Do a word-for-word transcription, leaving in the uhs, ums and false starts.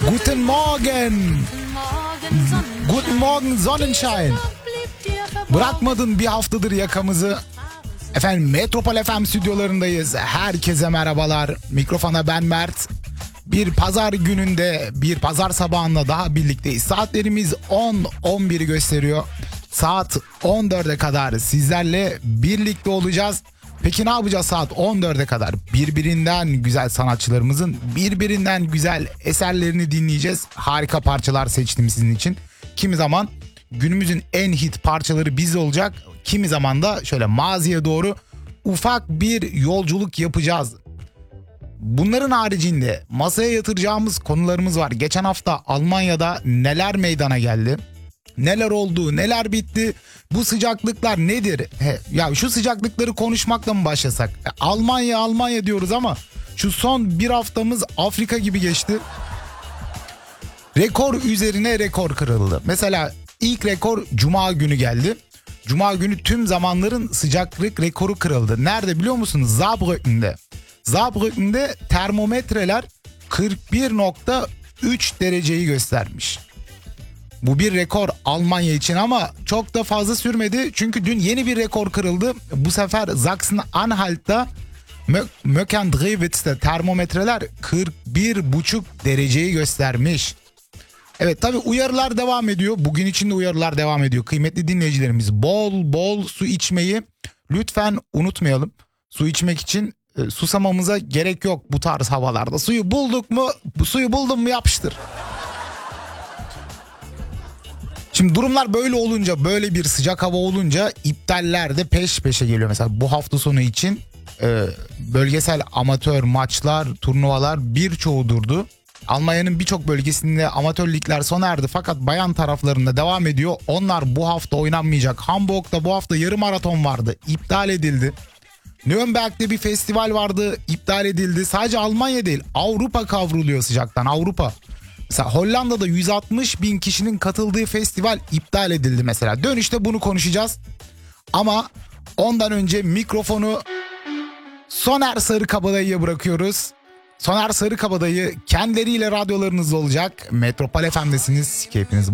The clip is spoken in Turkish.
Guten Morgen. Guten Morgen Sonnenschein. Bırakmadın bir haftadır yakamızı. Efendim Metropol F M stüdyolarındayız. Herkese merhabalar. Mikrofona ben Mert. Bir pazar gününde, bir pazar sabahında daha birlikteyiz. Saatlerimiz on on biri gösteriyor. Saat on dörde kadar sizlerle birlikte olacağız. Peki ne yapacağız saat on dörde kadar? Birbirinden güzel sanatçılarımızın birbirinden güzel eserlerini dinleyeceğiz. Harika parçalar seçtim sizin için. Kimi zaman günümüzün en hit parçaları biz olacak. Kimi zaman da şöyle maziye doğru ufak bir yolculuk yapacağız. Bunların haricinde masaya yatıracağımız konularımız var. Geçen hafta Almanya'da neler meydana geldi? Neler oldu, neler bitti? Bu sıcaklıklar nedir? He, ya şu sıcaklıkları konuşmakla mı başlasak? E, Almanya Almanya diyoruz ama şu son bir haftamız Afrika gibi geçti. Rekor üzerine rekor kırıldı. Mesela ilk rekor Cuma günü geldi. Cuma günü tüm zamanların sıcaklık rekoru kırıldı. Nerede biliyor musunuz? Saarbrücken'de. Saarbrücken'de termometreler kırk bir nokta üç dereceyi göstermiş. Bu bir rekor Almanya için ama çok da fazla sürmedi. Çünkü dün yeni bir rekor kırıldı. Bu sefer Sachsen-Anhalt'ta Möckendrewitz'te termometreler kırk bir buçuk dereceyi göstermiş. Evet tabii uyarılar devam ediyor. Bugün için de uyarılar devam ediyor. Kıymetli dinleyicilerimiz bol bol su içmeyi lütfen unutmayalım. Su içmek için e, susamamıza gerek yok bu tarz havalarda. Suyu bulduk mu, suyu buldun mu yapıştır. Şimdi durumlar böyle olunca, böyle bir sıcak hava olunca iptaller de peş peşe geliyor. Mesela bu hafta sonu için e, bölgesel amatör maçlar, turnuvalar birçoğu durdu. Almanya'nın birçok bölgesinde amatör ligler sona erdi fakat bayan taraflarında devam ediyor. Onlar bu hafta oynanmayacak. Hamburg'da bu hafta yarım maraton vardı, iptal edildi. Nürnberg'de bir festival vardı, iptal edildi. Sadece Almanya değil, Avrupa kavruluyor sıcaktan, Avrupa. Mesela Hollanda'da yüz altmış bin kişinin katıldığı festival iptal edildi mesela. Dönüşte bunu konuşacağız. Ama ondan önce mikrofonu Soner Sarıkabadayı'ya bırakıyoruz. Soner Sarıkabadayı kendileriyle radyolarınızda olacak. Metropol F M'desiniz. Keyfiniz